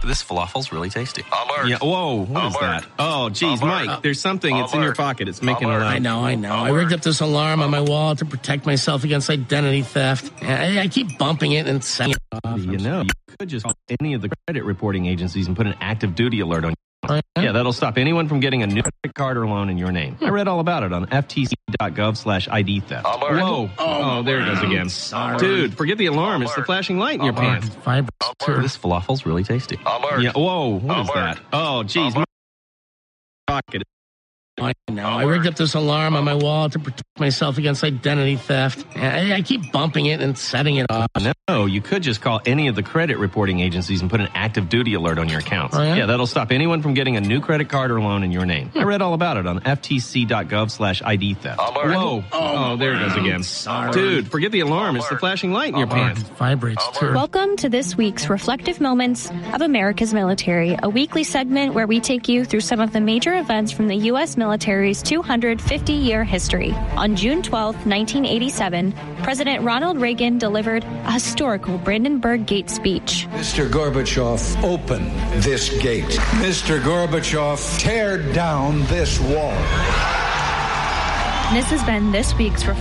This falafel's really tasty. Alert. Yeah. Whoa. What is that? Oh, geez, Mike. There's something. It's in your pocket. It's making a loud. I know. I rigged up this alarm on my wall to protect myself against identity theft. I keep bumping it and setting it off. You could just call any of the credit reporting agencies and put an active duty alert on. Yeah, that'll stop anyone from getting a new credit card or loan in your name. I read all about it on ftc.gov/ID theft. Alert. Whoa. Oh, there it goes again. Sorry. Dude, forget the alarm. It's the flashing light in your pants. This falafel's really tasty. Alert. Yeah. Whoa. What is that? Oh, geez. Pocket. I know. I rigged up this alarm on my wall to protect myself against identity theft. I keep bumping it and setting it off. No, you could just call any of the credit reporting agencies and put an active duty alert on your accounts. Yeah, that'll stop anyone from getting a new credit card or loan in your name. I read all about it on ftc.gov/ID theft. Alert. Whoa. Oh, there it goes again. Sorry. Dude, forget the alarm. It's the flashing light in your pants. It vibrates too. Welcome to this week's Reflective Moments of America's Military, a weekly segment where we take you through some of the major events from the U.S. military's 250-year history. On June 12, 1987, President Ronald Reagan delivered a historical Brandenburg Gate speech. Mr. Gorbachev, open this gate. Mr. Gorbachev, tear down this wall. This has been this week's